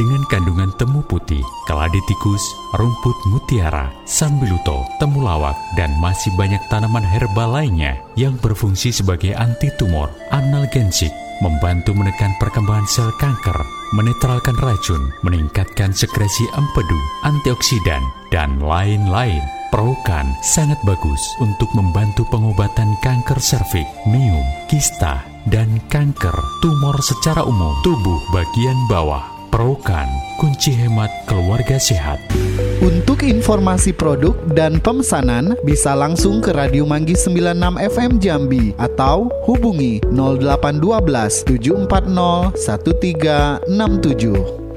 dengan kandungan temu putih, keladi tikus, rumput mutiara, sambiluto, temulawak, dan masih banyak tanaman herbal lainnya yang berfungsi sebagai anti tumor, analgensik, membantu menekan perkembangan sel kanker, menetralkan racun, meningkatkan sekresi empedu, antioksidan, dan lain-lain. Prokan sangat bagus untuk membantu pengobatan kanker serviks, miom, kista, dan kanker tumor secara umum tubuh bagian bawah. Prokan, kunci hemat keluarga sehat. Untuk informasi produk dan pemesanan bisa langsung ke Radio Manggis 96 FM Jambi atau hubungi 0812 740 1367.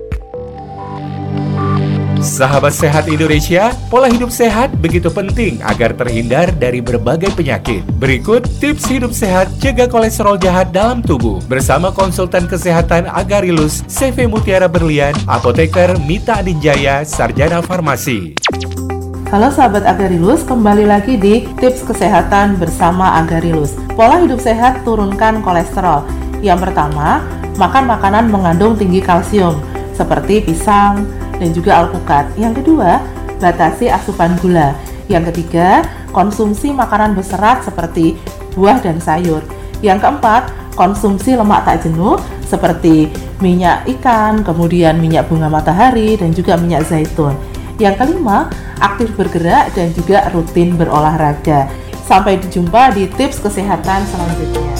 Sahabat sehat Indonesia, pola hidup sehat begitu penting agar terhindar dari berbagai penyakit. Berikut tips hidup sehat cegah kolesterol jahat dalam tubuh bersama konsultan kesehatan Agarilus CV Mutiara Berlian, apoteker Mita Adinjaya, sarjana farmasi. Halo sahabat Agarilus, kembali lagi di tips kesehatan bersama Agarilus. Pola hidup sehat turunkan kolesterol. Yang pertama, makan makanan mengandung tinggi kalsium seperti pisang dan juga alpukat. Yang kedua, batasi asupan gula. Yang ketiga, konsumsi makanan berserat seperti buah dan sayur. Yang keempat, konsumsi lemak tak jenuh seperti minyak ikan, kemudian minyak bunga matahari, dan juga minyak zaitun. Yang kelima, aktif bergerak dan juga rutin berolahraga. Sampai jumpa di tips kesehatan selanjutnya.